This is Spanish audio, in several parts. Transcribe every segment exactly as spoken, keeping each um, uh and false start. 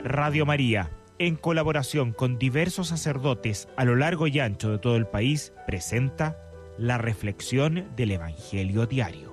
Radio María, en colaboración con diversos sacerdotes a lo largo y ancho de todo el país, presenta la reflexión del Evangelio diario.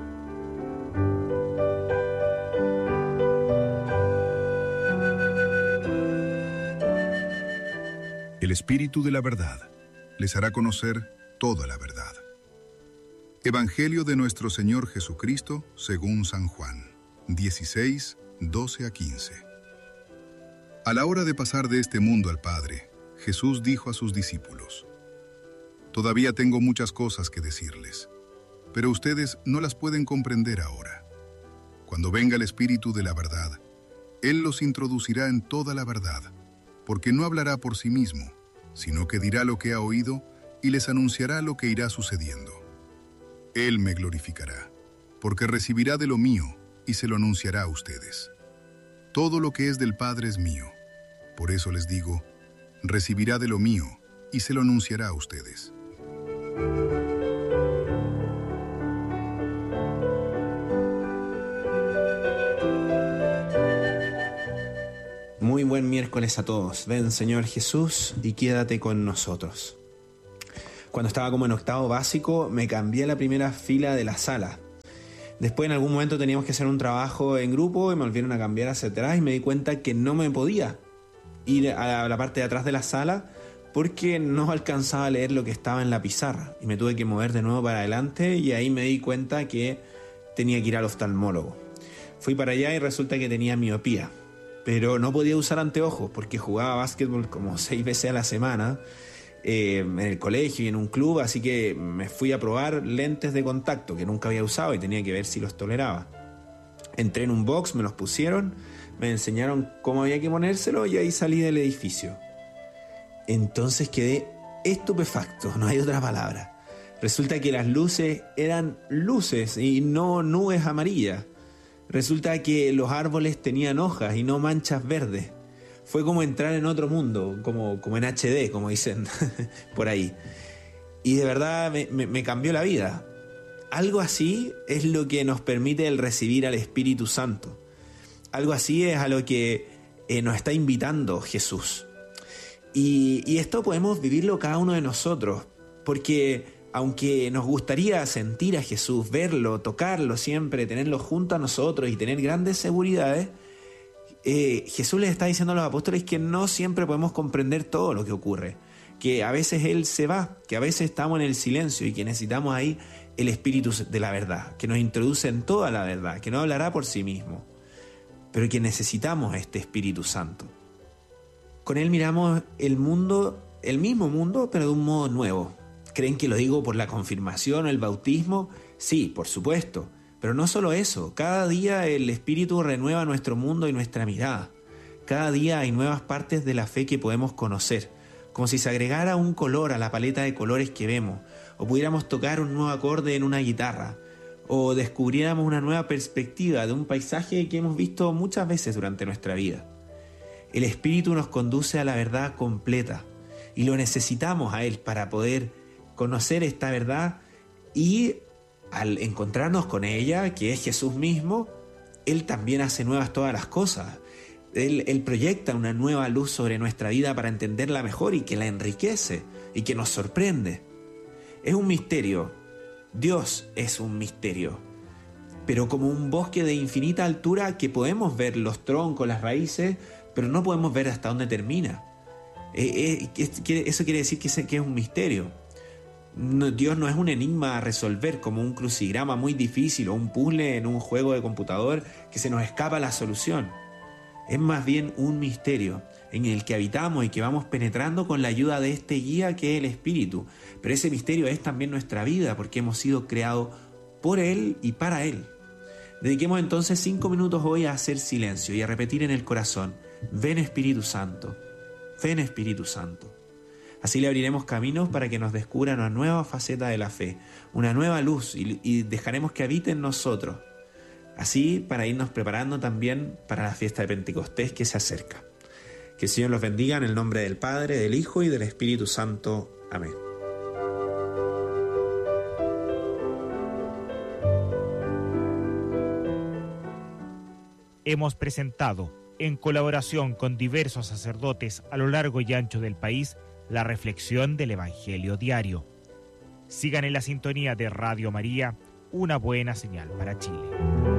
El Espíritu de la verdad les hará conocer toda la verdad. Evangelio de nuestro Señor Jesucristo según San Juan, dieciséis, doce a quince. A la hora de pasar de este mundo al Padre, Jesús dijo a sus discípulos: Todavía tengo muchas cosas que decirles, pero ustedes no las pueden comprender ahora. Cuando venga el Espíritu de la verdad, Él los introducirá en toda la verdad, porque no hablará por sí mismo, sino que dirá lo que ha oído y les anunciará lo que irá sucediendo. Él me glorificará, porque recibirá de lo mío y se lo anunciará a ustedes. Todo lo que es del Padre es mío. Por eso les digo, recibirá de lo mío y se lo anunciará a ustedes. Muy buen miércoles a todos. Ven, Señor Jesús, y quédate con nosotros. Cuando estaba como en octavo básico, me cambié a la primera fila de la sala. Después en algún momento teníamos que hacer un trabajo en grupo y me volvieron a cambiar hacia atrás y me di cuenta que no me podía ir a la parte de atrás de la sala porque no alcanzaba a leer lo que estaba en la pizarra y me tuve que mover de nuevo para adelante y ahí me di cuenta que tenía que ir al oftalmólogo. Fui para allá y resulta que tenía miopía, pero no podía usar anteojos porque jugaba básquetbol como seis veces a la semana eh, en el colegio y en un club, así que me fui a probar lentes de contacto que nunca había usado y tenía que ver si los toleraba. Entré en un box, me los pusieron, me enseñaron cómo había que ponérselo y ahí salí del edificio. Entonces quedé estupefacto, no hay otra palabra. Resulta que las luces eran luces y no nubes amarillas. Resulta que los árboles tenían hojas y no manchas verdes. Fue como entrar en otro mundo, como, como en H D, como dicen por ahí. Y de verdad me, me, me cambió la vida. Algo así es lo que nos permite el recibir al Espíritu Santo. Algo así es a lo que eh, nos está invitando Jesús. Y, y esto podemos vivirlo cada uno de nosotros, porque aunque nos gustaría sentir a Jesús, verlo, tocarlo siempre, tenerlo junto a nosotros y tener grandes seguridades, eh, Jesús les está diciendo a los apóstoles que no siempre podemos comprender todo lo que ocurre, que a veces Él se va, que a veces estamos en el silencio y que necesitamos ahí el Espíritu de la verdad, que nos introduce en toda la verdad, que no hablará por sí mismo, pero que necesitamos este Espíritu Santo. Con Él miramos el mundo, el mismo mundo, pero de un modo nuevo. ¿Creen que lo digo por la confirmación o el bautismo? Sí, por supuesto. Pero no solo eso. Cada día el Espíritu renueva nuestro mundo y nuestra mirada. Cada día hay nuevas partes de la fe que podemos conocer. Como si se agregara un color a la paleta de colores que vemos. O pudiéramos tocar un nuevo acorde en una guitarra. O descubriéramos una nueva perspectiva de un paisaje que hemos visto muchas veces durante nuestra vida. El Espíritu nos conduce a la verdad completa. Y lo necesitamos a Él para poder conocer esta verdad y al encontrarnos con ella, que es Jesús mismo, Él también hace nuevas todas las cosas. Él, él proyecta una nueva luz sobre nuestra vida para entenderla mejor y que la enriquece y que nos sorprende. Es un misterio. Dios es un misterio. Pero como un bosque de infinita altura que podemos ver los troncos, las raíces, pero no podemos ver hasta dónde termina. Eh, eh, eso quiere decir que es un misterio. No, Dios no es un enigma a resolver como un crucigrama muy difícil o un puzzle en un juego de computador que se nos escapa la solución. Es más bien un misterio en el que habitamos y que vamos penetrando con la ayuda de este guía que es el Espíritu. Pero ese misterio es también nuestra vida porque hemos sido creados por Él y para Él. Dediquemos entonces cinco minutos hoy a hacer silencio y a repetir en el corazón: ven Espíritu Santo, ven Espíritu Santo. Así le abriremos caminos para que nos descubra una nueva faceta de la fe, una nueva luz y, y dejaremos que habite en nosotros. Así para irnos preparando también para la fiesta de Pentecostés que se acerca. Que el Señor los bendiga en el nombre del Padre, del Hijo y del Espíritu Santo. Amén. Hemos presentado en colaboración con diversos sacerdotes a lo largo y ancho del país, la reflexión del Evangelio diario. Sigan en la sintonía de Radio María, una buena señal para Chile.